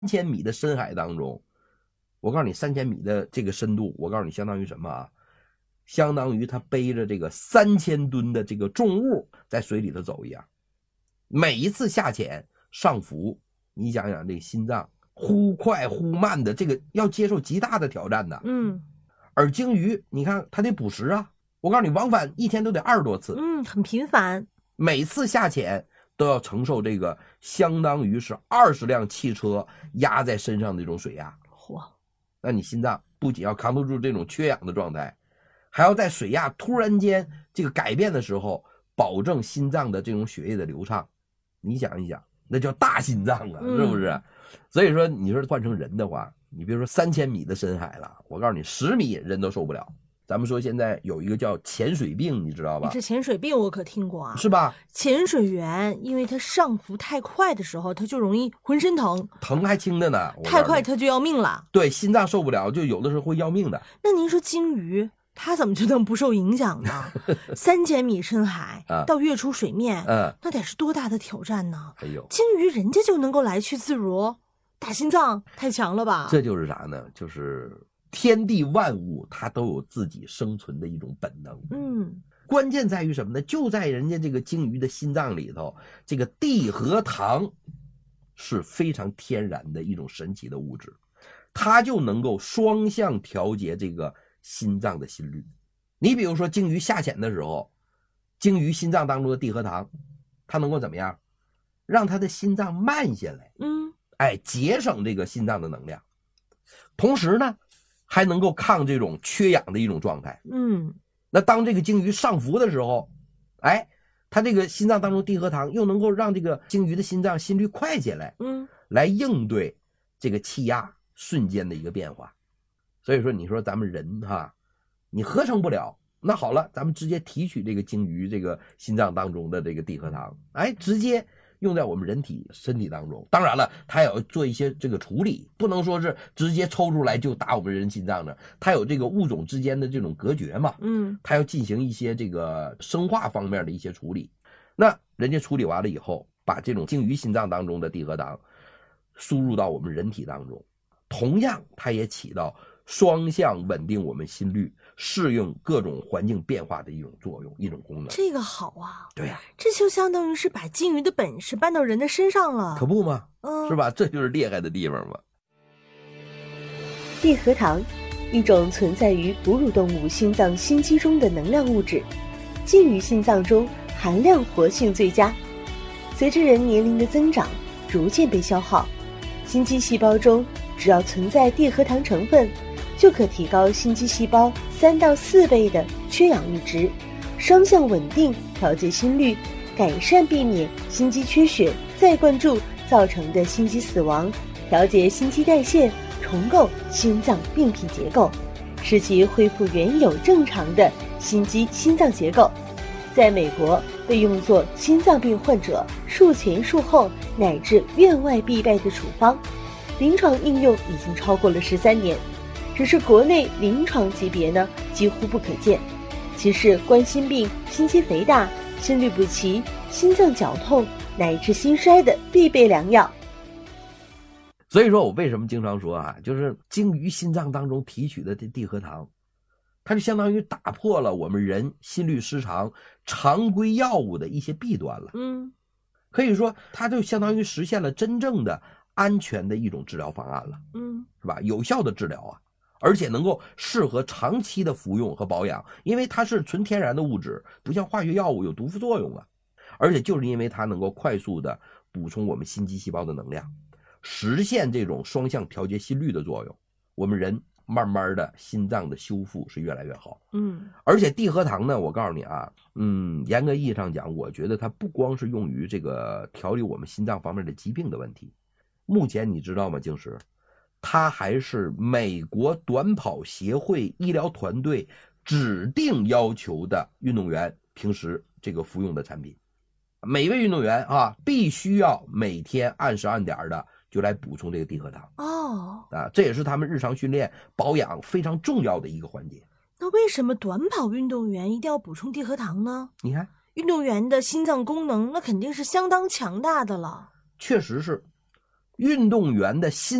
3000米的深海当中，我告诉你3000米的这个深度，我告诉你相当于什么啊？相当于他背着这个3000吨的这个重物在水里头走一样。每一次下潜上浮，你想想这个心脏忽快忽慢的，这个要接受极大的挑战的。而鲸鱼你看它得捕食啊，我告诉你往返一天都得20多次， 很频繁， 每次下潜都要承受这个相当于是20辆汽车压在身上的这种水压。那你心脏不仅要扛得住这种缺氧的状态，还要在水压突然间这个改变的时候保证心脏的这种血液的流畅。你想一想，那叫大心脏啊，是不是？所以说你说换成人的话，你比如说3000米的深海了，我告诉你10米人都受不了。咱们说现在有一个叫潜水病，你知道吧？ 这潜水病我可听过啊， 是吧？ 潜水员因为他上浮太快的时候，他就容易浑身疼， 疼还轻的呢， 太快他就要命了。 对，心脏受不了，就有的时候会要命的。 那您说鲸鱼它怎么就能不受影响呢？3000米深海到跃出水面，那得是多大的挑战呢？鲸鱼人家就能够来去自如，打心脏太强了吧？ 这就是啥呢？就是天地万物它都有自己生存的一种本能。关键在于什么呢？就在人家这个鲸鱼的心脏里头，这个地核糖是非常天然的一种神奇的物质，它就能够双向调节这个心脏的心率。你比如说鲸鱼下潜的时候，鲸鱼心脏当中的地核糖它能够怎么样让它的心脏慢下来，节省这个心脏的能量，同时呢还能够抗这种缺氧的一种状态。那当这个鲸鱼上浮的时候，它这个心脏当中地核糖又能够让这个鲸鱼的心脏心率快起来，来应对这个气压瞬间的一个变化。所以说你说咱们人你合成不了，那好了，咱们直接提取这个鲸鱼这个心脏当中的这个地核糖，直接用在我们人体身体当中。当然了，它也要做一些这个处理，不能说是直接抽出来就打我们人心脏的，它有这个物种之间的这种隔绝嘛，它要进行一些这个生化方面的一些处理。那人家处理完了以后，把这种鲸鱼心脏当中的地核糖输入到我们人体当中，同样它也起到双向稳定我们心率、适应各种环境变化的一种作用、一种功能。 这个好啊！ 对呀， 这就相当于是把鲸鱼的本事搬到人的身上了， 可不吗？是吧？这就是厉害的地方嘛。 地核糖，一种存在于哺乳动物心脏心肌中的能量物质，鲸鱼心脏中含量活性最佳，随着人年龄的增长，逐渐被消耗。心肌细胞中只要存在地核糖成分，就可提高心肌细胞3到4倍的缺氧阈值，双向稳定调节心率，改善避免心肌缺血再灌注造成的心肌死亡，调节心肌代谢，重构心脏病变结构，使其恢复原有正常的心肌心脏结构。在美国被用作心脏病患者术前术后乃至院外必备的处方，临床应用已经超过了13年，只是国内临床级别呢几乎不可见。其是冠心病、心肌肥大、心律不齐、心脏绞痛乃至心衰的必备良药。 所以说我为什么经常说就是鲸鱼心脏当中提取的这地核糖，它就相当于打破了我们人心律失常常规药物的一些弊端了。可以说它就相当于实现了真正的安全的一种治疗方案了。是吧？有效的治疗而且能够适合长期的服用和保养，因为它是纯天然的物质，不像化学药物有毒副作用而且就是因为它能够快速的补充我们心肌细胞的能量，实现这种双向调节心率的作用，我们人慢慢的心脏的修复是越来越好。而且地核糖呢，我告诉你严格意义上讲，我觉得它不光是用于这个调理我们心脏方面的疾病的问题，目前你知道吗，静石，它还是美国短跑协会医疗团队指定要求的运动员平时这个服用的产品。每位运动员必须要每天按时按点的就来补充这个地核糖。这也是他们日常训练保养非常重要的一个环节。 那为什么短跑运动员一定要补充地核糖呢？ 你看运动员的心脏功能那肯定是相当强大的了。 确实是， 运动员的心